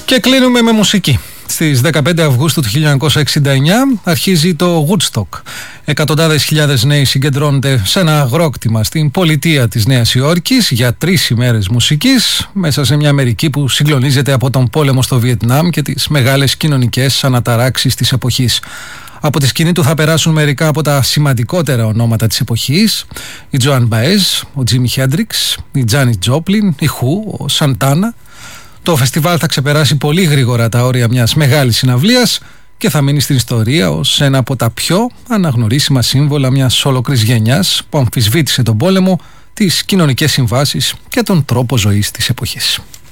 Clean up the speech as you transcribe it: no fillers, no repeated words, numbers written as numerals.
Και κλείνουμε με μουσική. Στις 15 Αυγούστου του 1969 αρχίζει το Woodstock. Εκατοντάδες χιλιάδες νέοι συγκεντρώνονται σε ένα αγρόκτημα στην πολιτεία της Νέας Υόρκης για 3 ημέρες μουσικής, μέσα σε μια Αμερική που συγκλονίζεται από τον πόλεμο στο Βιετνάμ και τις μεγάλες κοινωνικές αναταράξεις της εποχής. Από τη σκηνή του θα περάσουν μερικά από τα σημαντικότερα ονόματα της εποχής: η Joan Baez, ο Jimi Hendrix, η Janis Joplin, η Who, ο Santana. Το φεστιβάλ θα ξεπεράσει πολύ γρήγορα τα όρια μιας μεγάλης συναυλίας και θα μείνει στην ιστορία ως ένα από τα πιο αναγνωρίσιμα σύμβολα μιας ολόκληρης γενιάς που αμφισβήτησε τον πόλεμο, τις κοινωνικές συμβάσεις και τον τρόπο ζωής της εποχής.